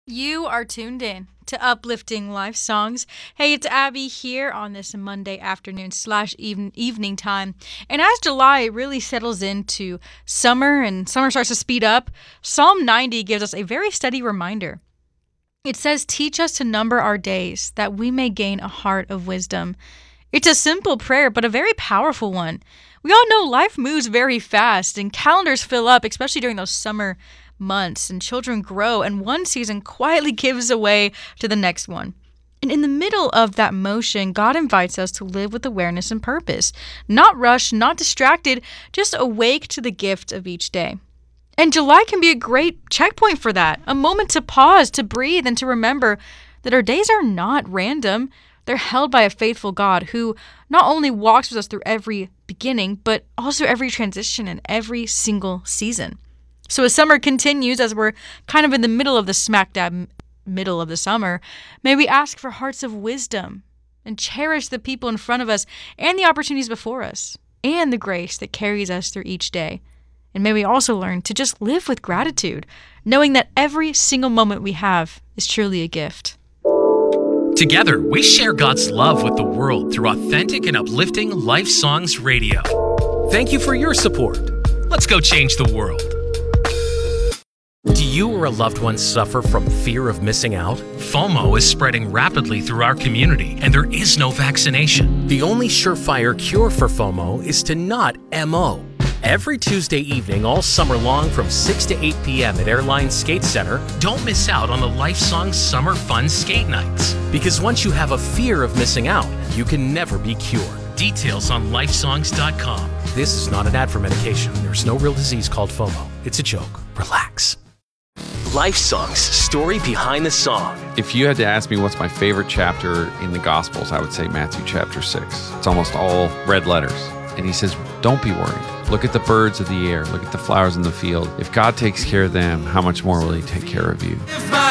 You are tuned in to Uplifting Life Songs. Hey, it's Abby here on this Monday afternoon / evening time. And as July really settles into summer and summer starts to speed up, Psalm 90 gives us a very steady reminder. It says, "Teach us to number our days, that we may gain a heart of wisdom." It's a simple prayer, but a very powerful one. We all know life moves very fast and calendars fill up, especially during those summer months, and children grow, and one season quietly gives away to the next one. And in the middle of that motion, God invites us to live with awareness and purpose, not rushed, not distracted, just awake to the gift of each day. And July can be a great checkpoint for that, a moment to pause, to breathe, and to remember that our days are not random. They're held by a faithful God who not only walks with us through every beginning, but also every transition and every single season. So as summer continues, as we're kind of in the middle of the smack dab middle of the summer, may we ask for hearts of wisdom and cherish the people in front of us and the opportunities before us and the grace that carries us through each day. And may we also learn to just live with gratitude, knowing that every single moment we have is truly a gift. Together, we share God's love with the world through authentic and uplifting Life Songs Radio. Thank you for your support. Let's go change the world. Do you or a loved one suffer from fear of missing out? FOMO is spreading rapidly through our community, and there is no vaccination. The only surefire cure for FOMO is to not MO. Every Tuesday evening all summer long from 6 to 8 p.m. at Airline Skate Center, don't miss out on the Life Songs Summer Fun Skate Nights. Because once you have a fear of missing out, you can never be cured. Details on lifesongs.com. This is not an ad for medication. There's no real disease called FOMO. It's a joke. Relax. Life Songs, story behind the song. If you had to ask me what's my favorite chapter in the Gospels, I would say Matthew chapter 6. It's almost all red letters. And he says, don't be worried. Look at the birds of the air. Look at the flowers in the field. If God takes care of them, how much more will he take care of you?